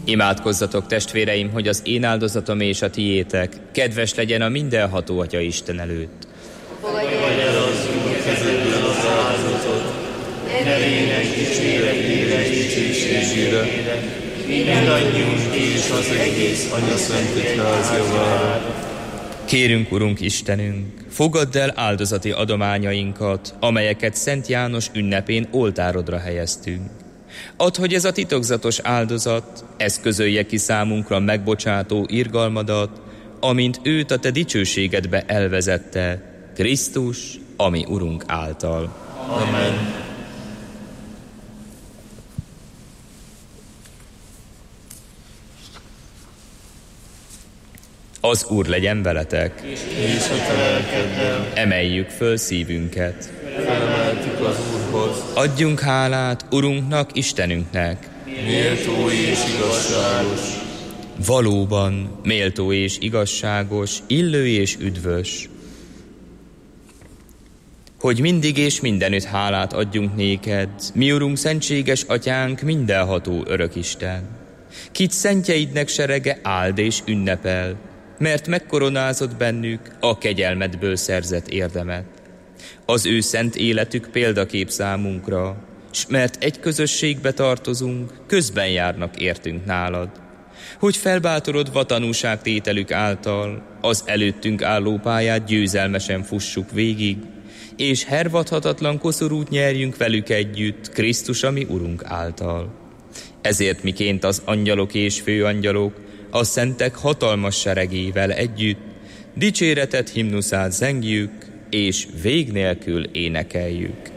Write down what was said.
Imádkozzatok, testvéreim, hogy az én áldozatom és a tiétek kedves legyen a mindenható Atya Isten előtt. Fogadj el az Úr kezedből az áldozatot, nevének dicséretére és dicsőségére, mindannyiunk és az egész Anya Szent Egyház javára. Kérünk, Urunk Istenünk, fogadd el áldozati adományainkat, amelyeket Szent János ünnepén oltárodra helyeztünk. Add, hogy ez a titokzatos áldozat eszközölje ki számunkra megbocsátó irgalmadat, amint őt a te dicsőségedbe elvezette, Krisztus, ami Urunk által. Amen. Az Úr legyen veletek. És a te lelkeddel. Emeljük föl szívünket. Felemeltük az Úrhoz. Adjunk hálát Urunknak, Istenünknek. Méltó és igazságos. Valóban méltó és igazságos, illő és üdvös, hogy mindig és mindenütt hálát adjunk néked, mi Urunk, szentséges Atyánk, mindenható Örökisten. Kit szentjeidnek serege áld és ünnepel, mert megkoronázott bennük a kegyelmedből szerzett érdemet. Az ő szent életük példakép számunkra, s mert egy közösségbe tartozunk, közben járnak értünk nálad. Hogy felbátorodva tanúságtételük által az előttünk álló pályát győzelmesen fussuk végig, és hervadhatatlan koszorút nyerjünk velük együtt, Krisztus, ami Urunk által. Ezért miként az angyalok és főangyalok, a szentek hatalmas seregével együtt dicséretet himnuszát zengjük, és vég nélkül énekeljük.